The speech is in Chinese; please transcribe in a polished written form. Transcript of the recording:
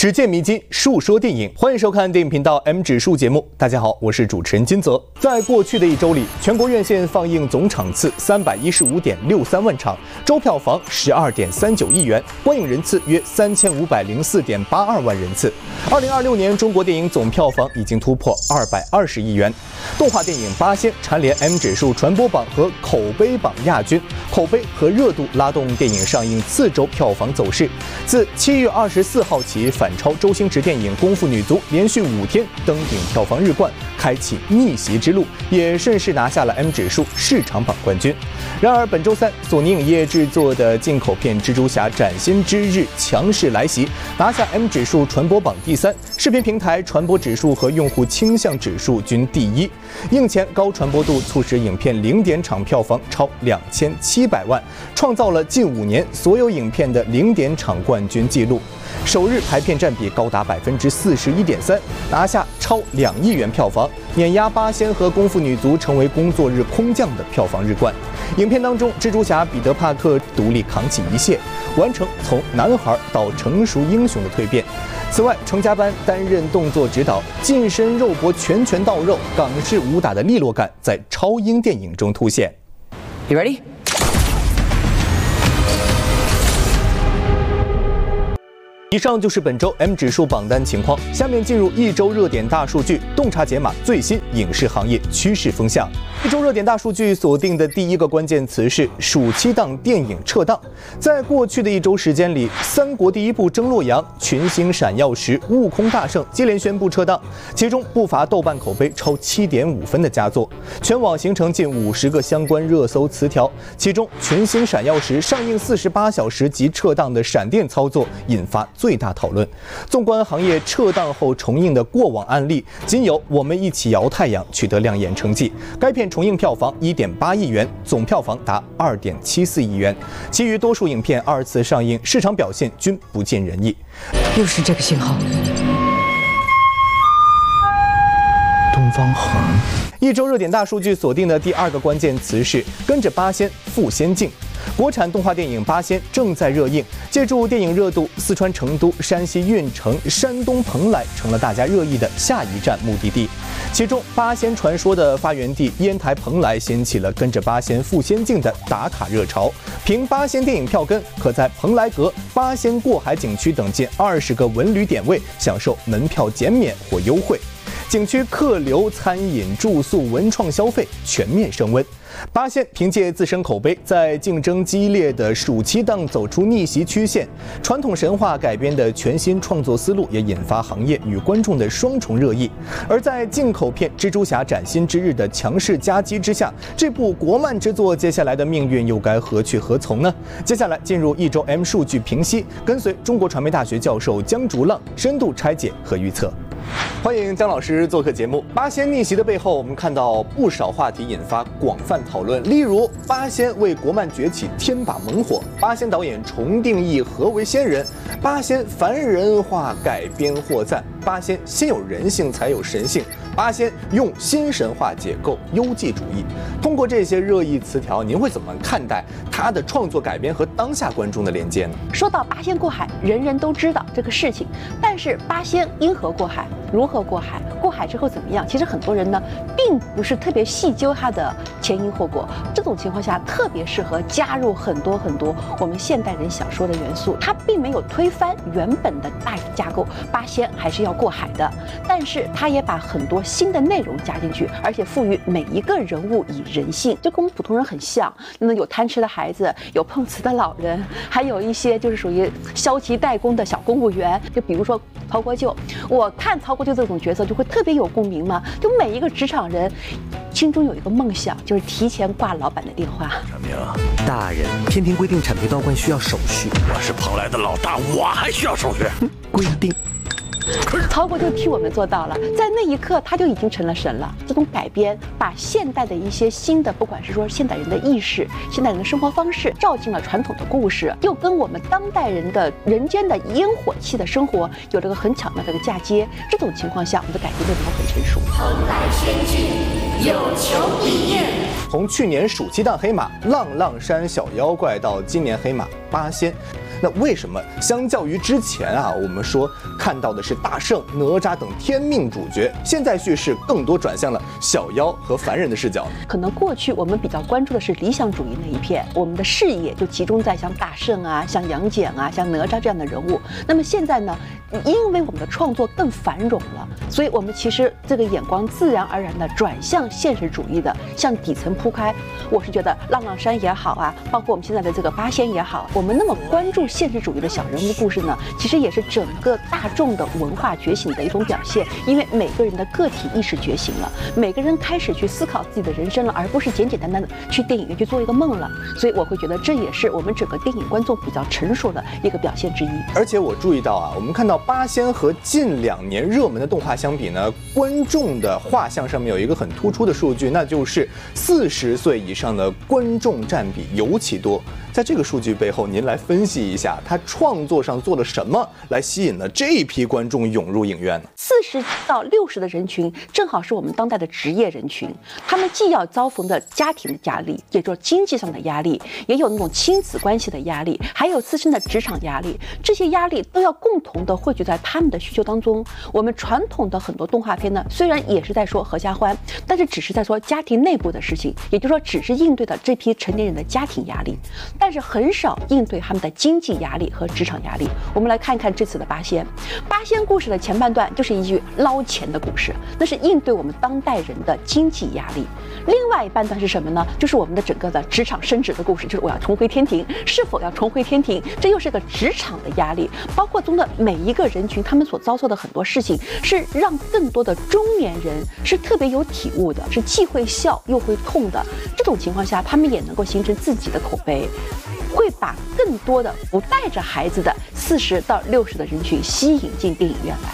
只见迷津，述说电影，欢迎收看电影频道 M 指数节目。大家好，我是主持人金泽。在过去的一周里，全国院线放映总场次315.63万场，周票房12.39亿元，观影人次约3504.82万人次。2026年中国电影总票房已经突破220亿元。动画电影《八仙》蝉联 M 指数传播榜和口碑榜亚军，口碑和热度拉动电影上映次周票房走势。自7月24号起，反超周星驰电影《功夫女足》连续5天登顶票房日冠，开启逆袭之路，也顺势拿下了 M 指数市场榜冠军。然而本周三，索尼影业制作的进口片《蜘蛛侠：崭新之日》强势来袭，拿下 M 指数传播榜第3，视频平台传播指数和用户倾向指数均第1。映前高传播度促使影片零点场票房超2700万，创造了近5年所有影片的零点场冠军纪录。首日排片占比高达41.3%，拿下超2亿元票房，碾压《八仙》和《功夫女足》，成为工作日空降的票房日冠。影片当中，蜘蛛侠彼得·帕克独立扛起一切，完成从男孩到成熟英雄的蜕变。此外，成家班担任动作指导，近身肉搏拳拳到肉，港式武打的利落感在超英电影中凸显。 You ready? 以上就是本周 M 指数榜单情况，下面进入一周热点大数据，洞察解码最新影视行业趋势风向。一周热点大数据锁定的第一个关键词是暑期档电影撤档。在过去的一周时间里，三国第一部争洛阳、群星闪耀时、悟空大圣接连宣布撤档，其中不乏豆瓣口碑超7.5分的佳作，全网形成近50个相关热搜词条。其中群星闪耀时上映48小时即撤档的闪电操作引发最大讨论。纵观行业撤档后重映的过往案例，仅有《我们一起摇太阳》取得亮眼成绩，该片重映票房1.8亿元，总票房达2.74亿元。其余多数影片2次上映，市场表现均不尽人意。 又是这个信号。 东方恒。 一周热点大数据锁定的第二个关键词是跟着八仙赴仙境。国产动画电影《八仙》正在热映，借助电影热度，四川成都、山西运城、山东蓬莱成了大家热议的下一站目的地。其中，八仙传说的发源地烟台蓬莱掀起了跟着八仙赴仙境的打卡热潮。凭八仙电影票根，可在蓬莱阁、八仙过海景区等近20个文旅点位享受门票减免或优惠。景区客流、餐饮、住宿、文创消费全面升温。八仙凭借自身口碑，在竞争激烈的暑期档走出逆袭曲线。传统神话改编的全新创作思路，也引发行业与观众的双重热议。而在进口片《蜘蛛侠：崭新之日》的强势夹击之下，这部国漫之作接下来的命运又该何去何从呢？接下来进入一周 M 数据评析，跟随中国传媒大学教授姜竹浪深度拆解和预测。欢迎姜老师做客节目。八仙逆袭的背后，我们看到不少话题引发广泛讨论，例如八仙为国漫崛起添把猛火，八仙导演重定义何为仙人，八仙凡人化改编获赞，八仙先有人性才有神性，八仙用新神话解构幽寂主义。通过这些热议词条，您会怎么看待他的创作改编和当下观众的连接呢？ 说到八仙过海，人人都知道这个事情，但是八仙因何过海？如何过海？过海之后怎么样？其实很多人呢，并不是特别细究它的前因后果。这种情况下，特别适合加入很多我们现代人想说的元素。它并没有推翻原本的大架构，八仙还是要过海的，但是它也把很多新的内容加进去，而且赋予每一个人物以人性，就跟我们普通人很像。那么有贪吃的孩子，有碰瓷的老人，还有一些就是属于消极怠工的小公务员。就比如说曹国舅，我看曹国舅这种角色就会特别有共鸣嘛。就每一个职场人心中有一个梦想，就是提前挂老板的电话。 小明，大人天庭规定产培道观需要手续， 我是蓬莱的老大，我还需要手续？ 规定。 曹国就替我们做到了，在那一刻他就已经成了神了。这种改编，把现代的一些新的，不管是说现代人的意识、现代人的生活方式，照进了传统的故事，又跟我们当代人的人间的烟火气的生活有了个很巧妙的一个嫁接。这种情况下，我们的改编就能够很成熟。 蓬莱仙境有求必应。 从去年暑期档黑马浪浪山小妖怪到今年黑马八仙。 那为什么相较于之前啊，我们说看到的是大圣、哪吒等天命主角，现在叙事更多转向了小妖和凡人的视角？ 可能过去我们比较关注的是理想主义那一片，我们的视野就集中在像大圣啊、像杨戬啊、像哪吒这样的人物。那么现在呢，因为我们的创作更繁荣了，所以我们其实这个眼光自然而然的转向现实主义的，向底层铺开。我是觉得浪浪山也好啊，包括我们现在的这个八仙也好，我们那么关注现实主义的小人物故事呢，其实也是整个大众的文化觉醒的一种表现。因为每个人的个体意识觉醒了，每个人开始去思考自己的人生了，而不是简简单单的去电影院去做一个梦了。所以我会觉得这也是我们整个电影观众比较成熟的一个表现之一。 而且我注意到啊，我们看到八仙和近2年热门的动画相比呢，观众的画像上面有一个很突出的数据，那就是40岁以上的观众占比尤其多。在这个数据背后，您来分析一下，他创作上做了什么来吸引了这一批观众涌入影院呢 ？40到60的人群，正好是我们当代的职业人群，他们既要遭逢着家庭的压力，也就是经济上的压力，也有那种亲子关系的压力，还有自身的职场压力，这些压力都要共同的汇聚在他们的需求当中。我们传统的很多动画片呢，虽然也是在说合家欢，但是只是在说家庭内部的事情，也就是说只是应对的这批成年人的家庭压力，但是很少应对他们的经济压力和职场压力。我们来看一看这次的八仙故事的前半段就是一句捞钱的故事，那是应对我们当代人的经济压力。另外一半段是什么呢？就是我们的整个的职场升职的故事，就是我要重回天庭，是否要重回天庭，这又是个职场的压力。包括中的每一个人群，他们所遭受的很多事情，是让更多的中年人是特别有体悟的，是既会笑又会痛的。这种情况下，他们也能够形成自己的口碑，会把更多的不带着孩子的40到60的人群吸引进电影院来。